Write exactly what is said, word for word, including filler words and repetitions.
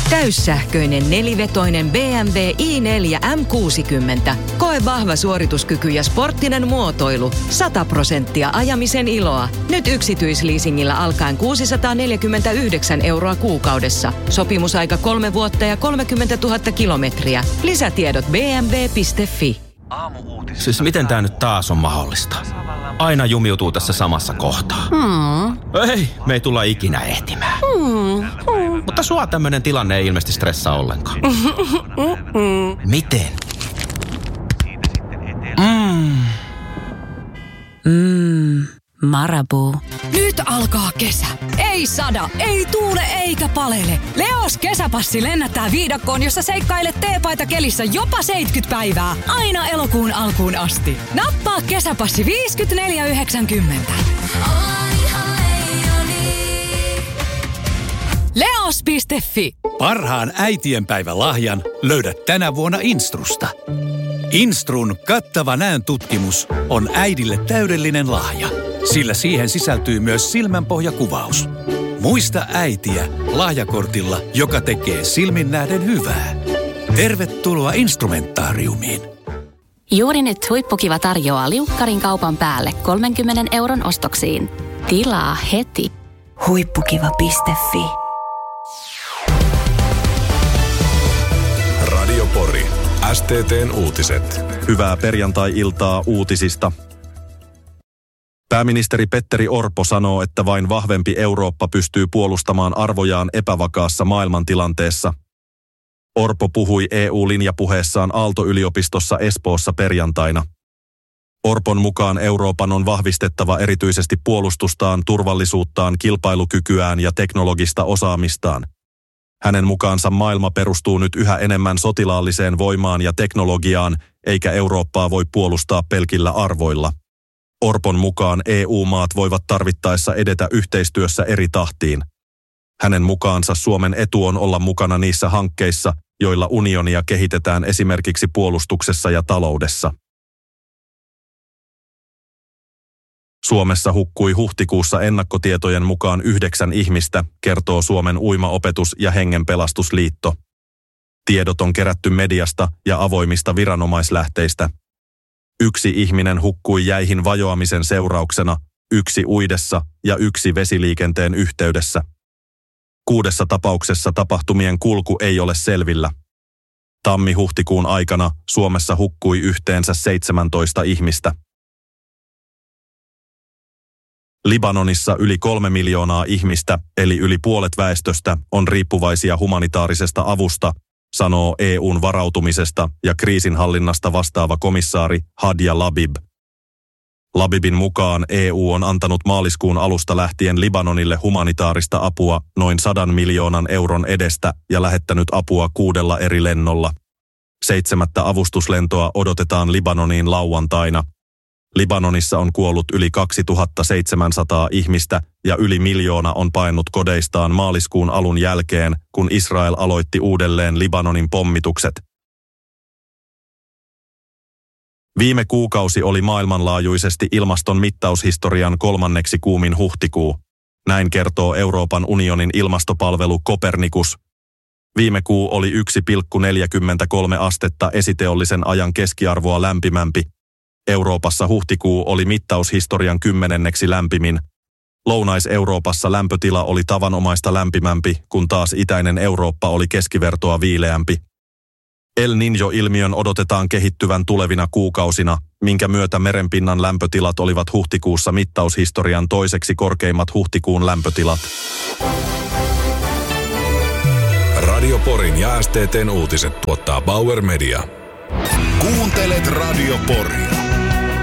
Täyssähköinen nelivetoinen B M W i neljä M kuusikymmentä. Koe vahva suorituskyky ja sporttinen muotoilu. sata prosenttia ajamisen iloa. Nyt yksityisleasingillä alkaen kuusisataaneljäkymmentäyhdeksän euroa kuukaudessa. Sopimusaika kolme vuotta ja kolmekymmentätuhatta kilometriä. Lisätiedot b m w piste f i. Siis miten tää nyt taas on mahdollista? Aina jumiutuu tässä samassa kohtaa. Hmm. Ei, me ei tulla ikinä ehtimään. Hmm. Hmm. Mutta sua tämmönen tilanne ei ilmeisesti stressaa ollenkaan. Miten? Mm. Mm. Marabu. Nyt alkaa kesä. Ei sada, ei tuule eikä palele. Leos kesäpassi lennättää viidakkoon, jossa seikkailet teepaita kelissä jopa seitsemänkymmentä päivää. Aina elokuun alkuun asti. Nappaa kesäpassi viisikymmentäneljä yhdeksänkymmentä. Leos piste f i. Parhaan äitienpäivän lahjan löydät tänä vuonna Instrusta. Instrun kattava näöntutkimus on äidille täydellinen lahja, sillä siihen sisältyy myös silmänpohjakuvaus. Muista äitiä lahjakortilla, joka tekee silmin nähden hyvää. Tervetuloa Instrumentaariumiin. Juuri nyt Huippukiva tarjoaa liukkarin kaupan päälle kolmenkymmenen euron ostoksiin. Tilaa heti. Huippukiva piste f i. Radio Pori. S T T:n uutiset. Hyvää perjantai-iltaa uutisista. Pääministeri Petteri Orpo sanoo, että vain vahvempi Eurooppa pystyy puolustamaan arvojaan epävakaassa maailmantilanteessa. Orpo puhui E U-linjapuheessaan Aalto-yliopistossa Espoossa perjantaina. Orpon mukaan Euroopan on vahvistettava erityisesti puolustustaan, turvallisuuttaan, kilpailukykyään ja teknologista osaamistaan. Hänen mukaansa maailma perustuu nyt yhä enemmän sotilaalliseen voimaan ja teknologiaan, eikä Eurooppaa voi puolustaa pelkillä arvoilla. Orpon mukaan E U-maat voivat tarvittaessa edetä yhteistyössä eri tahtiin. Hänen mukaansa Suomen etu on olla mukana niissä hankkeissa, joilla unionia kehitetään esimerkiksi puolustuksessa ja taloudessa. Suomessa hukkui huhtikuussa ennakkotietojen mukaan yhdeksän ihmistä, kertoo Suomen Uimaopetus- ja Hengenpelastusliitto. Tiedot on kerätty mediasta ja avoimista viranomaislähteistä. Yksi ihminen hukkui jäihin vajoamisen seurauksena, yksi uidessa ja yksi vesiliikenteen yhteydessä. Kuudessa tapauksessa tapahtumien kulku ei ole selvillä. Tammi-huhtikuun aikana Suomessa hukkui yhteensä seitsemäntoista ihmistä. Libanonissa yli kolme miljoonaa ihmistä, eli yli puolet väestöstä, on riippuvaisia humanitaarisesta avusta, sanoo E U:n varautumisesta ja kriisinhallinnasta vastaava komissaari Hadia Labib. Labibin mukaan E U on antanut maaliskuun alusta lähtien Libanonille humanitaarista apua noin sadan miljoonan euron edestä ja lähettänyt apua kuudella eri lennolla. Seitsemättä avustuslentoa odotetaan Libanoniin lauantaina. Libanonissa on kuollut yli kaksituhattaseitsemänsataa ihmistä ja yli miljoona on paennut kodeistaan maaliskuun alun jälkeen, kun Israel aloitti uudelleen Libanonin pommitukset. Viime kuukausi oli maailmanlaajuisesti ilmaston mittaushistorian kolmanneksi kuumin huhtikuu. Näin kertoo Euroopan unionin ilmastopalvelu Copernicus. Viime kuu oli yksi pilkku neljäkymmentäkolme astetta esiteollisen ajan keskiarvoa lämpimämpi. Euroopassa huhtikuu oli mittaushistorian kymmenenneksi lämpimin. Lounais-Euroopassa lämpötila oli tavanomaista lämpimämpi, kun taas itäinen Eurooppa oli keskivertoa viileämpi. El Niño-ilmiön odotetaan kehittyvän tulevina kuukausina, minkä myötä merenpinnan lämpötilat olivat huhtikuussa mittaushistorian toiseksi korkeimmat huhtikuun lämpötilat. Radio Porin ja S T T:n uutiset tuottaa Bauer Media. Kuuntelet Radio Poria.